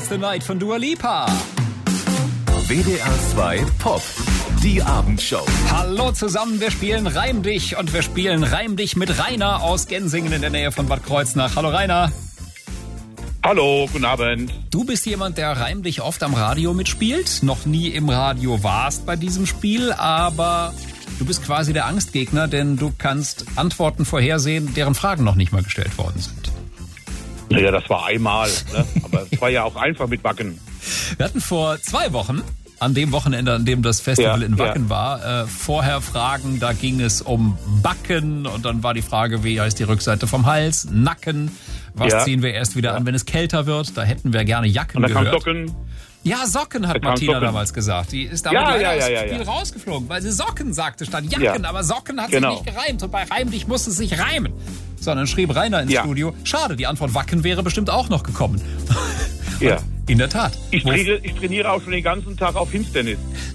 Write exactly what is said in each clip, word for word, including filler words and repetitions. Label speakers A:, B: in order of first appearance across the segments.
A: the Night von Dua Lipa.
B: W D R zwei Pop, die Abendshow.
A: Hallo zusammen, wir spielen Reim dich und wir spielen Reim dich mit Rainer aus Gensingen in der Nähe von Bad Kreuznach. Hallo Rainer.
C: Hallo, guten Abend.
A: Du bist jemand, der Reim dich oft am Radio mitspielt, noch nie im Radio warst bei diesem Spiel, aber du bist quasi der Angstgegner, denn du kannst Antworten vorhersehen, deren Fragen noch nicht mal gestellt worden sind.
C: Naja, das war einmal, ne? Aber es war ja auch einfach mit Backen.
A: Wir hatten vor zwei Wochen, an dem Wochenende, an dem das Festival
C: Ja,
A: in Wacken
C: ja.
A: war, äh, vorher Fragen, da ging es um Backen und dann war die Frage, wie heißt die Rückseite vom Hals, Nacken, was
C: Ja.
A: ziehen wir erst wieder an, wenn es kälter wird, da hätten wir gerne Jacken
C: Und dann kam
A: gehört.
C: Socken.
A: Ja, Socken hat
C: Da kam
A: Martina
C: Socken.
A: damals gesagt. Die ist damit
C: Ja,
A: leider
C: ja,
A: aus
C: ja,
A: dem
C: ja,
A: Spiel
C: ja.
A: rausgeflogen, weil sie Socken sagte statt Jacken,
C: Ja.
A: aber Socken hat
C: Genau.
A: sich nicht gereimt und bei Reim dich musste es sich reimen. Sondern schrieb Rainer ins
C: Ja.
A: Studio, schade, die Antwort Wacken wäre bestimmt auch noch gekommen.
C: Ja.
A: In der Tat.
C: Ich
A: Wo-
C: trainiere, ich trainiere auch schon den ganzen Tag auf Finsternis.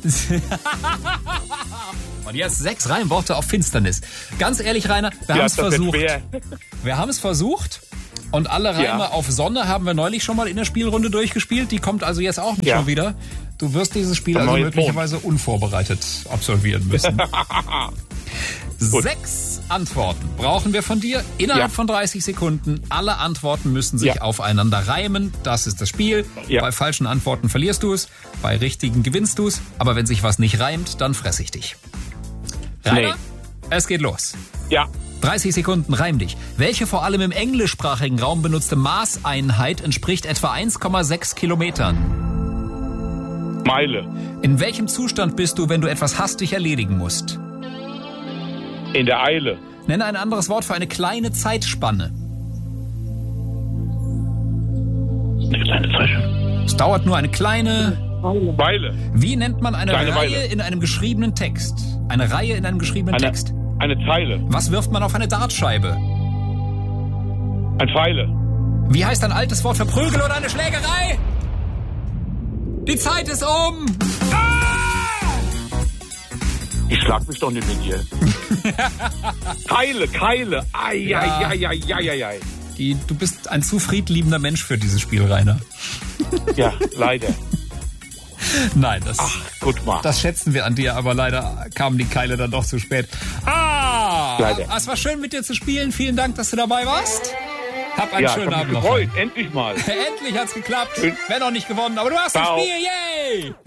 A: Und jetzt sechs Reimworte auf Finsternis. Ganz ehrlich, Rainer, wir
C: Ja,
A: haben es
C: das wird
A: versucht.
C: schwer.
A: Wir haben es versucht. Und alle Reime
C: Ja.
A: auf Sonne haben wir neulich schon mal in der Spielrunde durchgespielt. Die kommt also jetzt auch nicht
C: Ja.
A: schon wieder. Du wirst dieses Spiel
C: Ein
A: also
C: neues
A: möglicherweise unvorbereitet absolvieren müssen. Sechs Antworten brauchen wir von dir innerhalb
C: Ja.
A: von dreißig Sekunden. Alle Antworten müssen sich
C: Ja.
A: aufeinander reimen. Das ist das Spiel.
C: Ja.
A: Bei falschen Antworten verlierst du es. Bei richtigen gewinnst du es. Aber wenn sich was nicht reimt, dann fress ich dich. Rainer,
C: Nee.
A: es geht los.
C: Ja,
A: dreißig Sekunden, reim dich. Welche vor allem im englischsprachigen Raum benutzte Maßeinheit entspricht etwa eins Komma sechs Kilometern?
C: Meile.
A: In welchem Zustand bist du, wenn du etwas hastig erledigen musst?
C: In der Eile.
A: Nenne ein anderes Wort für eine kleine Zeitspanne.
C: Eine kleine Tasche.
A: Es dauert nur eine kleine...
C: Weile.
A: Wie nennt man eine
C: Kleine
A: Reihe
C: Weile.
A: in einem geschriebenen Text? Eine Reihe in einem geschriebenen
C: Eine,
A: Text.
C: eine Zeile.
A: Was wirft man auf eine Dartscheibe?
C: Ein Pfeile.
A: Wie heißt ein altes Wort für Prügel oder eine Schlägerei? Die Zeit ist um!
C: Ich schlag mich doch nicht mit dir. Keile, Keile. Ai,
A: Ja.
C: ai, ai, ai, ai, ai, ai.
A: Die, du bist ein zu friedliebender Mensch für dieses Spiel, Rainer.
C: Ja, leider.
A: Nein, das,
C: Ach, guck mal.
A: das schätzen wir an dir, aber leider kamen die Keile dann doch zu spät. Ah!
C: Leider.
A: Es war schön mit dir zu spielen. Vielen Dank, dass du dabei warst. Hab einen
C: Ja, ich
A: schönen
C: hab
A: Abend
C: mich
A: noch.
C: gefreut. Endlich mal.
A: Endlich hat's geklappt.
C: Schön.
A: Wer noch nicht gewonnen, aber du hast
C: Ciao.
A: das Spiel. Yay!